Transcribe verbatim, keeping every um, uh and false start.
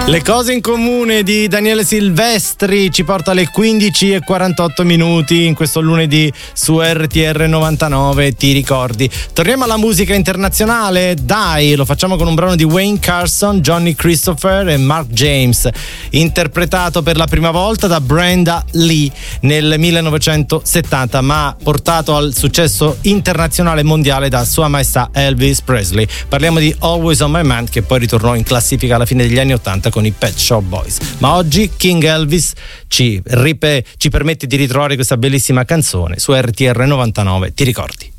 Le cose in comune di Daniele Silvestri ci porta alle quindici e quarantotto minuti in questo lunedì su R T R novantanove, ti ricordi. Torniamo alla musica internazionale, dai, lo facciamo con un brano di Wayne Carson, Johnny Christopher e Mark James, interpretato per la prima volta da Brenda Lee nel millenovecentosettanta, ma portato al successo internazionale mondiale da Sua Maestà Elvis Presley. Parliamo di Always on My Mind, che poi ritornò in classifica alla fine degli anni ottanta con i Pet Shop Boys. Ma oggi King Elvis ci, ripe, ci permette di ritrovare questa bellissima canzone su R T R novantanove, ti ricordi?